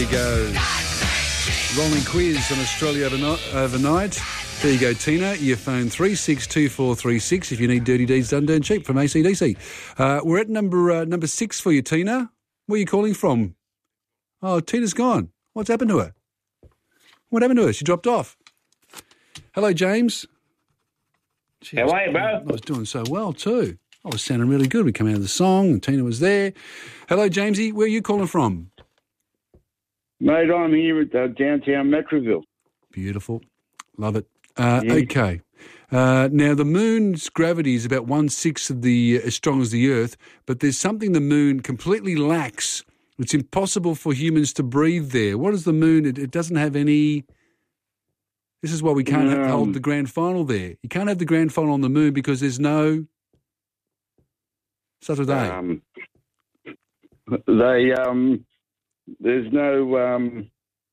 you go. Rolling quiz on Australia overnight. There you go, Tina. Your phone 362436 if you need dirty deeds done dirt cheap from ACDC. We're at number 6 for you, Tina. Where are you calling from? Oh, Tina's gone. What's happened to her? What happened to her? She dropped off. Hello, James. How are you, bro? I was doing so well too. I was sounding really good. We come out of the song and Tina was there. Hello, Jamesy. Where are you calling from? Mate, I'm here at downtown Metroville. Beautiful. Love it. Okay. Now, the moon's gravity is about 1/6 of as strong as the Earth, but there's something the moon completely lacks. It's impossible for humans to breathe there. What is the moon? It doesn't have any... This is why we can't hold the grand final there. You can't have the grand final on the moon because there's no... Such a day. There's no...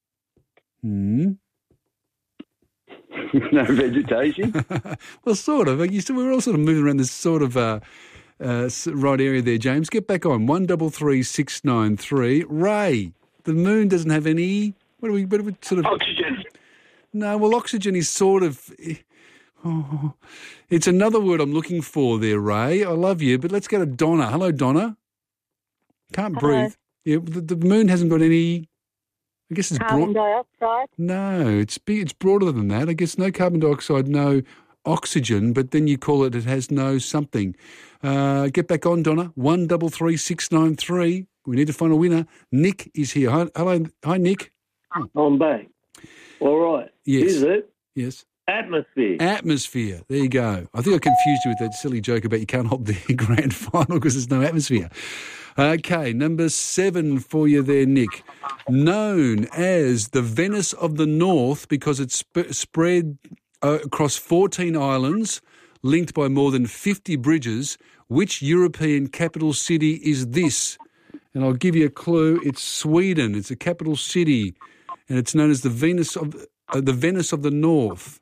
no vegetation? Well, sort of. We're all sort of moving around this sort of right area there, James. Get back on. 133693. Ray, the moon doesn't have any... What do we sort of... Oxygen. No, well, oxygen is sort of... Oh, it's another word I'm looking for there, Ray. I love you, but let's go to Donna. Hello, Donna. Can't breathe. Yeah, the moon hasn't got any... I guess it's carbon dioxide? No, it's broader than that. I guess no carbon dioxide, no oxygen, but then you call it has no something. Get back on, Donna. 133693. We need to find a winner. Nick is here. Hi, Nick. I'm back. All right. Yes. Is it? Yes. Atmosphere. Atmosphere. There you go. I think I confused you with that silly joke about you can't hold the grand final because there's no atmosphere. Okay, number 7 for you there, Nick. Known as the Venice of the North because it's spread across 14 islands, linked by more than 50 bridges. Which European capital city is this? And I'll give you a clue. It's Sweden. It's a capital city, and it's known as the Venice of the North.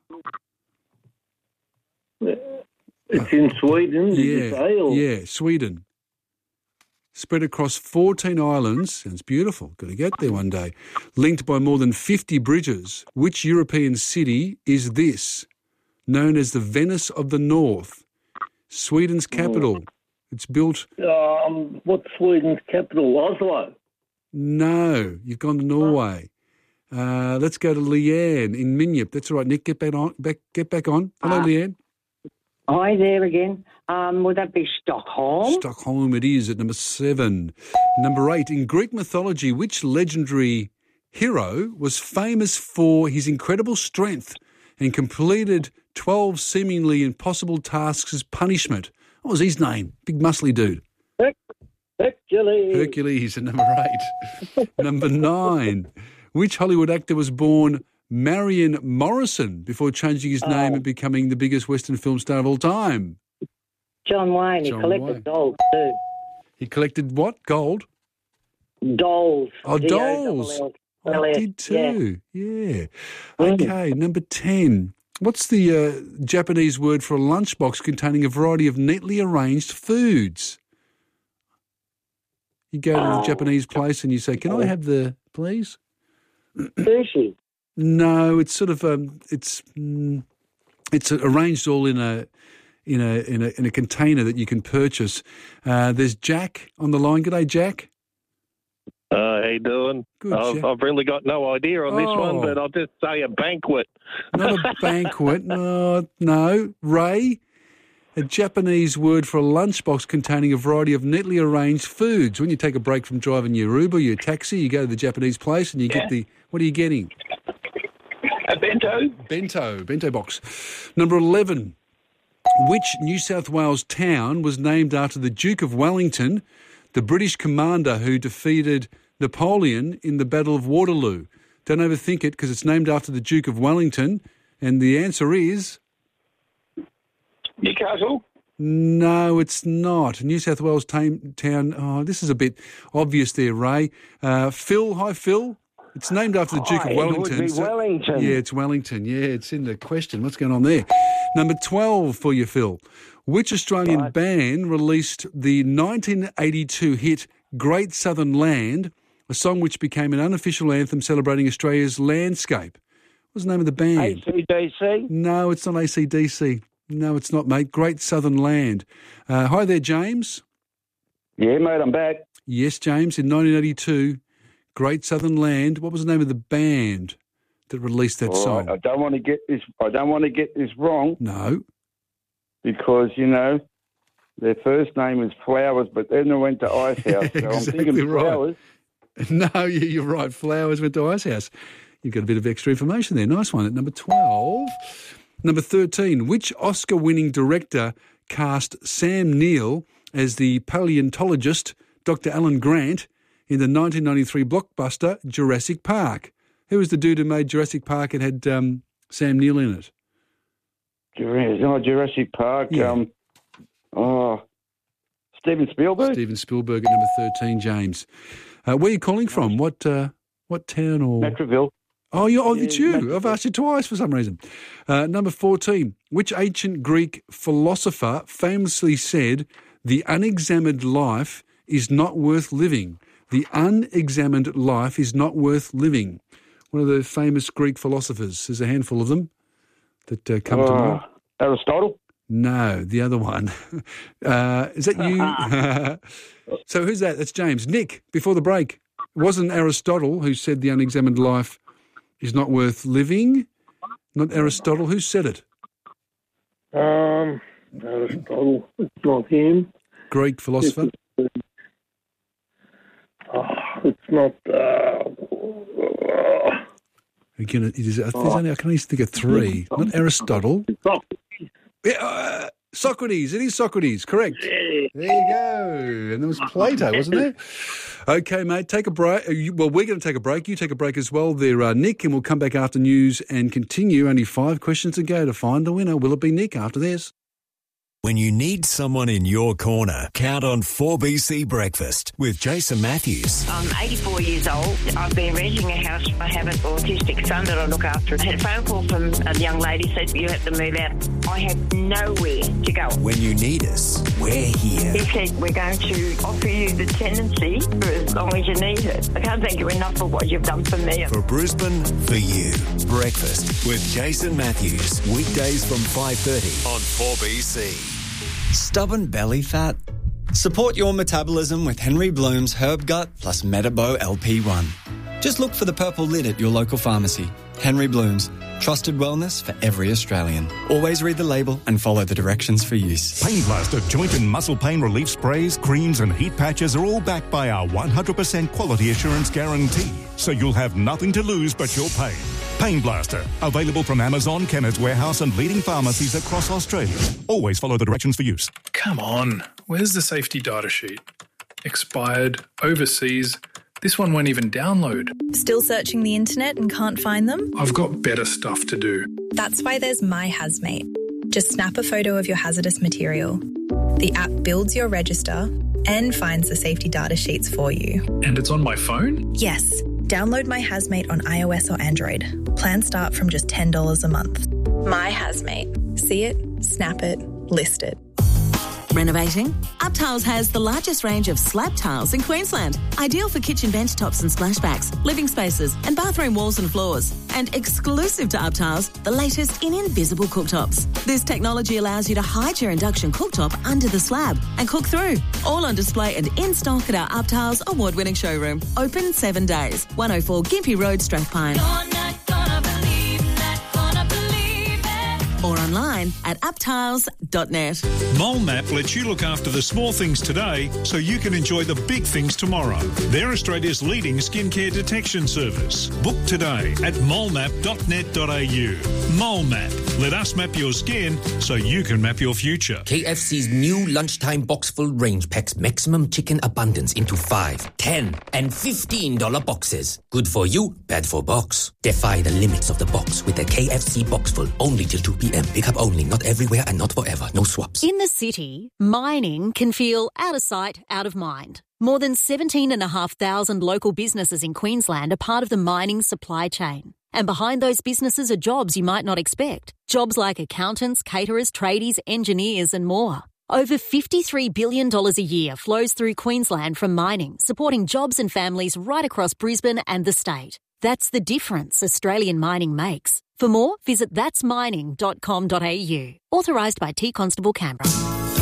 It's in Sweden, did you say? Or? Yeah, Sweden. Spread across 14 islands. Sounds beautiful. Got to get there one day. Linked by more than 50 bridges. Which European city is this? Known as the Venice of the North. Sweden's capital. It's built... What's Sweden's capital? Oslo? No, you've gone to Norway. Let's go to Leanne in Minyip. That's all right, Nick. Get back on. Hello, Leanne. Hi there again. Would that be Stockholm? Stockholm it is at number 7. Number 8, in Greek mythology, which legendary hero was famous for his incredible strength and completed 12 seemingly impossible tasks as punishment? What was his name? Big muscly dude. Hercules. Hercules at number 8. Number 9, which Hollywood actor was born Marion Morrison before changing his name and becoming the biggest Western film star of all time? John Wayne. He collected dolls too. He collected what? Gold? Dolls. Oh, dolls. I did too. Yeah. Okay, number 10. What's the Japanese word for a lunchbox containing a variety of neatly arranged foods? You go to the Japanese place and you say, "Can I have the, please?" Sushi. No, it's sort of it's arranged all in a container that you can purchase. There's Jack on the line. G'day, Jack. How you doing? Good, Jack. I've really got no idea on this one, but I'll just say a banquet. Not a banquet. No. Ray, a Japanese word for a lunchbox containing a variety of neatly arranged foods. When you take a break from driving your Uber, your taxi, you go to the Japanese place and you get the... What are you getting? A bento. Bento box. Number 11. Which New South Wales town was named after the Duke of Wellington, the British commander who defeated Napoleon in the Battle of Waterloo? Don't overthink it because it's named after the Duke of Wellington, and the answer is... Newcastle? No, it's not. New South Wales town... Oh, this is a bit obvious there, Ray. Phil, hi, Phil. It's named after the Duke of Wellington. It would be Wellington. Yeah, it's Wellington. Yeah, it's in the question. What's going on there? Number 12 for you, Phil. Which Australian band released the 1982 hit Great Southern Land a song which became an unofficial anthem celebrating Australia's landscape. What's the name of the band? AC/DC? No, it's not AC/DC. No, it's not, mate. Great Southern Land. Hi there, James. Yeah, mate, I'm back. Yes, James, in 1982, Great Southern Land. What was the name of the band that released that song? I don't want to get this. Wrong. No. Because their first name was Flowers, but then they went to Ice House. So I'm thinking right. Flowers. No, you're right. Flowers went to Ice House. You've got a bit of extra information there. Nice one. At number 12. Number 13. Which Oscar-winning director cast Sam Neill as the paleontologist Dr. Alan Grant in the 1993 blockbuster Jurassic Park? Who was the dude who made Jurassic Park and had Sam Neill in it? Jurassic Park. Yeah. Steven Spielberg. Steven Spielberg at number 13, James. Where are you calling from? What town or? Matraville. It's you. I've asked you twice for some reason. Number 14. Which ancient Greek philosopher famously said, "The unexamined life is not worth living"? The unexamined life is not worth living. One of the famous Greek philosophers. There's a handful of them that come to mind. Aristotle? No, the other one. Is that you? So who's that? That's James. Nick, before the break. It wasn't Aristotle who said the unexamined life is not worth living. Not Aristotle. Who said it? Aristotle. It's not him. Greek philosopher. It's not. Again, I can only think of three. Not Aristotle. Socrates. It is Socrates. Correct. There you go. And there was Plato, wasn't there? Okay, mate, take a break. Well, we're going to take a break. You take a break as well there, Nick, and we'll come back after news and continue. Only 5 questions to go to find the winner. Will it be Nick after this? When you need someone in your corner, count on 4BC Breakfast with Jason Matthews. I'm 84 years old. I've been renting a house. I have an autistic son that I look after. I had a phone call from a young lady said, "You have to move out." I have nowhere to go. When you need us, we're here. He said, "We're going to offer you the tenancy for as long as you need it." I can't thank you enough for what you've done for me. For Brisbane, for you. Breakfast with Jason Matthews. Weekdays from 5:30 on 4BC. Stubborn belly fat? Support your metabolism with Henry Bloom's Herb Gut plus Metabo LP1. Just look for the purple lid at your local pharmacy. Henry Bloom's. Trusted wellness for every Australian. Always read the label and follow the directions for use. Pain Blaster joint and muscle pain relief sprays, creams and heat patches are all backed by our 100% quality assurance guarantee. So you'll have nothing to lose but your pain. Pain Blaster. Available from Amazon, Chemist Warehouse and leading pharmacies across Australia. Always follow the directions for use. Come on. Where's the safety data sheet? Expired. Overseas. This one won't even download. Still searching the internet and can't find them? I've got better stuff to do. That's why there's My Hazmate. Just snap a photo of your hazardous material. The app builds your register and finds the safety data sheets for you. And it's on my phone? Yes. Download My Hazmate on iOS or Android. Plans start from just $10 a month. My Hazmate. See it, snap it, list it. Renovating? UpTiles has the largest range of slab tiles in Queensland. Ideal for kitchen bench tops and splashbacks, living spaces and bathroom walls and floors. And exclusive to UpTiles, the latest in invisible cooktops. This technology allows you to hide your induction cooktop under the slab and cook through. All on display and in stock at our UpTiles award-winning showroom. Open 7 days. 104 Gympie Road, Strathpine. Or online at uptiles.net. MoleMap lets you look after the small things today so you can enjoy the big things tomorrow. They're Australia's leading skincare detection service. Book today at molemap.net.au. MoleMap. Let us map your skin so you can map your future. KFC's new lunchtime box full range packs maximum chicken abundance into 5, 10 and $15 boxes. Good for you, bad for box. Defy the limits of the box with the KFC box full only till 2 p.m. Pick up only, not everywhere and not forever. No swaps. In the city, mining can feel out of sight, out of mind. More than 17,500 local businesses in Queensland are part of the mining supply chain. And behind those businesses are jobs you might not expect. Jobs like accountants, caterers, tradies, engineers and more. Over $53 billion a year flows through Queensland from mining, supporting jobs and families right across Brisbane and the state. That's the difference Australian mining makes. For more, visit thatsmining.com.au. Authorised by T Constable Canberra.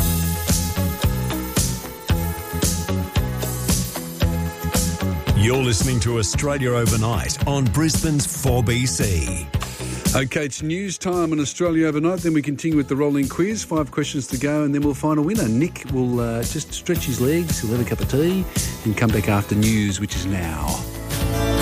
You're listening to Australia Overnight on Brisbane's 4BC. Okay, it's news time on Australia Overnight. Then we continue with the rolling quiz. 5 questions to go, and then we'll find a winner. Nick will just stretch his legs, he'll have a cup of tea, and come back after news, which is now.